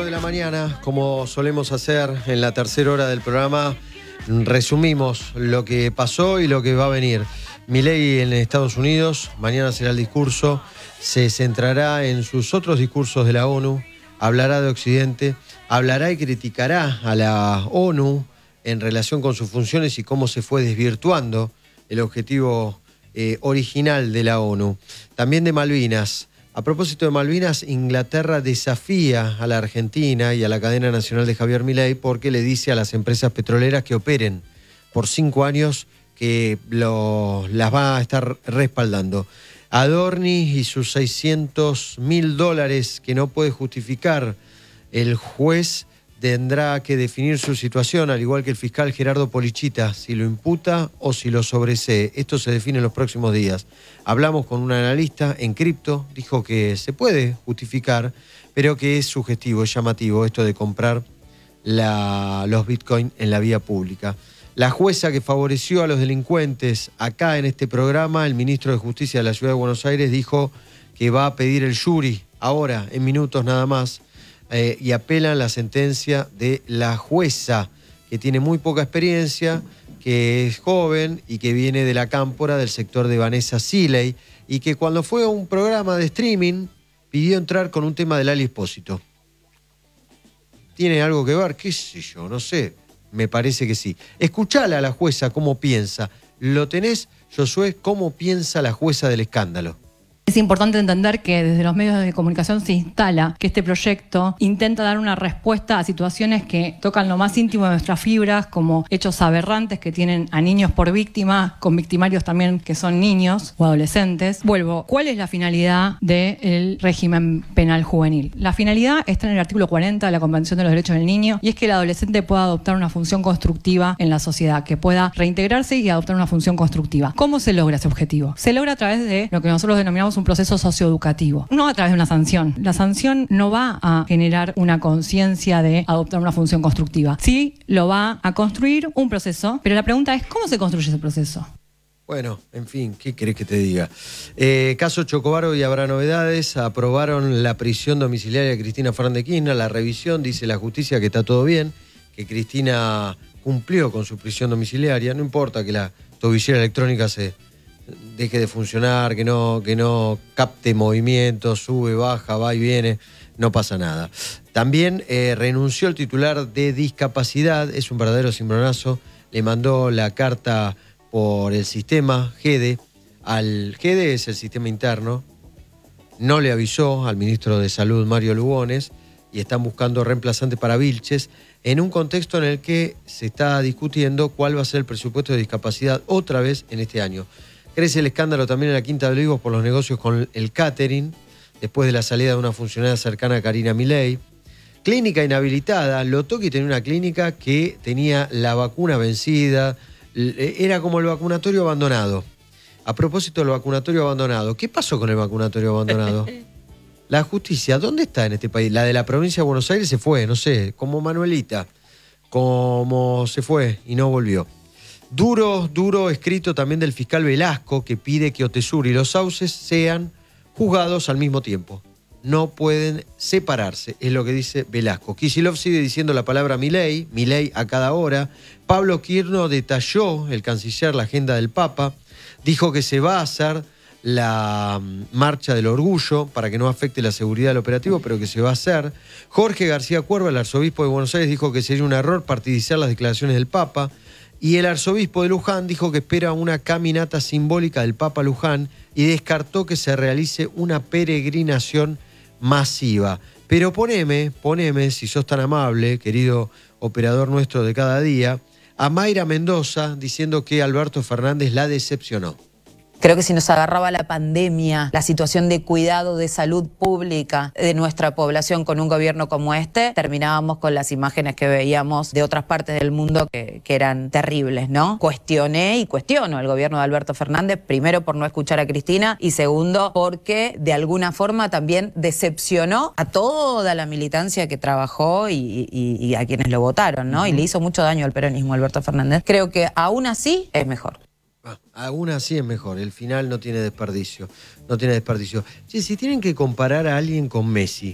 de la mañana, como solemos hacer en la tercera hora del programa, resumimos lo que pasó y lo que va a venir. Milei en Estados Unidos, mañana será el discurso, se centrará en sus otros discursos de la ONU, hablará de Occidente, hablará y criticará a la ONU en relación con sus funciones y cómo se fue desvirtuando el objetivo original de la ONU. También de Malvinas. A propósito de Malvinas, Inglaterra desafía a la Argentina y a la cadena nacional de Javier Milei porque le dice a las empresas petroleras que operen por 5 años que las va a estar respaldando. Adorni y sus $600.000 que no puede justificar el juez tendrá que definir su situación, al igual que el fiscal Gerardo Polichita, si lo imputa o si lo sobresee. Esto se define en los próximos días. Hablamos con un analista en cripto, dijo que se puede justificar, pero que es sugestivo, es llamativo esto de comprar los bitcoins en la vía pública. La jueza que favoreció a los delincuentes acá en este programa, el ministro de Justicia de la Ciudad de Buenos Aires, dijo que va a pedir el jury ahora, en minutos nada más, y apelan la sentencia de la jueza, que tiene muy poca experiencia, que es joven y que viene de la cámpora del sector de Vanessa Siley, y que cuando fue a un programa de streaming pidió entrar con un tema del Ali Espósito. ¿Tiene algo que ver? ¿Qué sé yo? No sé. Me parece que sí. Escuchala a la jueza cómo piensa. ¿Lo tenés, Josué? ¿Cómo piensa la jueza del escándalo? Es importante entender que desde los medios de comunicación se instala que este proyecto intenta dar una respuesta a situaciones que tocan lo más íntimo de nuestras fibras, como hechos aberrantes que tienen a niños por víctima, con victimarios también que son niños o adolescentes. Vuelvo, ¿cuál es la finalidad del régimen penal juvenil? La finalidad está en el artículo 40 de la Convención de los Derechos del Niño, y es que el adolescente pueda adoptar una función constructiva en la sociedad, que pueda reintegrarse y adoptar una función constructiva. ¿Cómo se logra ese objetivo? Se logra a través de lo que nosotros denominamos un proceso socioeducativo, no a través de una sanción. La sanción no va a generar una conciencia de adoptar una función constructiva. Sí lo va a construir un proceso, pero la pregunta es ¿cómo se construye ese proceso? Bueno, en fin, ¿qué querés que te diga? Caso Chocobaro, y habrá novedades. Aprobaron la prisión domiciliaria de Cristina Fernández de Kirchner. La revisión, dice la justicia, que está todo bien, que Cristina cumplió con su prisión domiciliaria. No importa que la tobillera electrónica se deje de funcionar, que no capte movimientos, sube, baja, va y viene, no pasa nada. También renunció el titular de discapacidad, es un verdadero cimbronazo, le mandó la carta por el sistema GEDE, GEDE es el sistema interno, no le avisó al ministro de Salud, Mario Lugones, y están buscando reemplazante para Vilches, en un contexto en el que se está discutiendo cuál va a ser el presupuesto de discapacidad otra vez en este año. Crece el escándalo también en la Quinta de Olivos por los negocios con el catering, después de la salida de una funcionaria cercana a Karina Milei. Clínica inhabilitada. Lotoki tenía una clínica que tenía la vacuna vencida, era como el vacunatorio abandonado. A propósito del vacunatorio abandonado, ¿qué pasó con el vacunatorio abandonado? La justicia, ¿dónde está en este país? La de la provincia de Buenos Aires se fue, no sé, como Manuelita, como se fue y no volvió. Duro escrito también del fiscal Velasco, que pide que Otesur y Los Sauces sean juzgados al mismo tiempo. No pueden separarse, es lo que dice Velasco. Kicillof sigue diciendo la palabra Milei a cada hora. Pablo Quirno detalló, el canciller, la agenda del Papa. Dijo que se va a hacer la marcha del orgullo para que no afecte la seguridad del operativo, pero que se va a hacer. Jorge García Cuerva, el arzobispo de Buenos Aires, dijo que sería un error partidizar las declaraciones del Papa. Y el arzobispo de Luján dijo que espera una caminata simbólica del Papa Luján y descartó que se realice una peregrinación masiva. Pero poneme, si sos tan amable, querido operador nuestro de cada día, a Mayra Mendoza diciendo que Alberto Fernández la decepcionó. Creo que si nos agarraba la pandemia, la situación de cuidado de salud pública de nuestra población con un gobierno como este, terminábamos con las imágenes que veíamos de otras partes del mundo que eran terribles, ¿no? Cuestioné y cuestiono al gobierno de Alberto Fernández, primero por no escuchar a Cristina y segundo porque de alguna forma también decepcionó a toda la militancia que trabajó y a quienes lo votaron, ¿no? Y le hizo mucho daño al peronismo Alberto Fernández. Creo que aún así es mejor. Aún así es mejor, el final no tiene desperdicio. Che, si tienen que comparar a alguien con Messi,